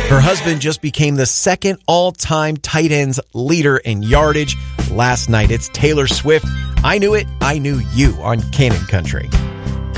Her husband just became the second all-time tight ends leader in yardage last night. It's Taylor Swift. I Knew It, I Knew You on Cannon Country.